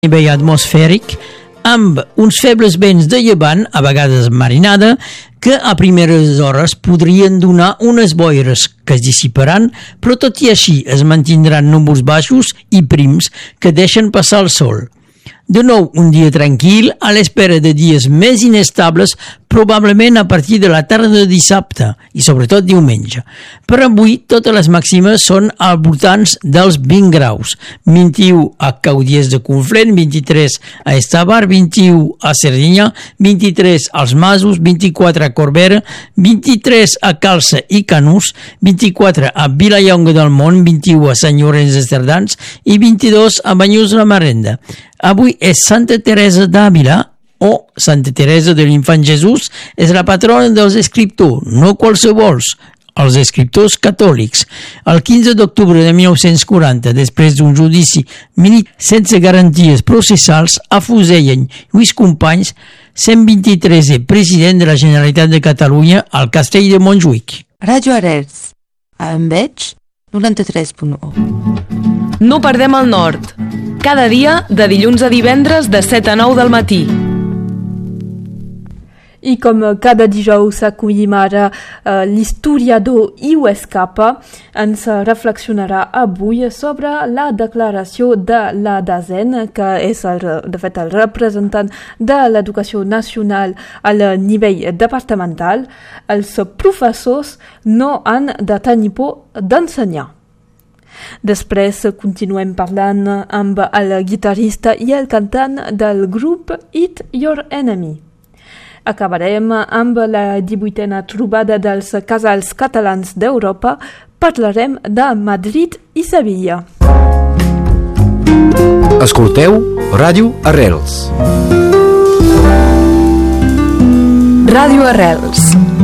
nivell atmosfèric amb uns febles vents de llevant, a vegades marinada, que a primeres hores podrien donar unes boires que es dissiparan, però tot i així es mantindran núvols baixos i prims que deixen passar el sol. De nou, un dia tranquil, a l'espera de dies més inestables, probablement a partir de la tarda de dissabte i sobretot diumenge. Per avui, totes les màximes són al voltant dels 20 graus. 21 a Caudiès de Conflent, 23 a Estavar, 21 a Cerdinyà, 23 als Masos, 24 a Corbera, 23 a Calça i Canús, 24 a Vilallonga del Mont, 21 a Sant Llorenç de Cerdans i 22 a Banyuls la Marenda. Avui és Santa Teresa d'Àvila, o Santa Teresa de l'Infant Jesús, és la patrona dels escriptors, no qualsevols, els escriptors catòlics. El 15 d'octubre de 1940, després d'un judici sense garanties processals, afusellen Lluís Companys, 123è president de la Generalitat de Catalunya al Castell de Montjuïc. Ràdio Arrels, a Enveig, 93.1. No perdem el nord. Cada dia, de dilluns a divendres, de 7 a 9 del matí. I com cada dijous acollim ara l'historiador Iu Escapa, ens reflexionarà avui sobre la declaració de la DAZEN, que és de fet el representant de l'educació nacional al nivell departamental. Els professors no han de tenir por d'ensenyar. Després continuem parlant amb el guitarrista i el cantant del grup Eat Your Enemy. Acabarem amb la 18a trobada dels casals catalans d'Europa. Parlarem de Madrid i Sevilla. Escolteu Ràdio Arrels. Ràdio Arrels.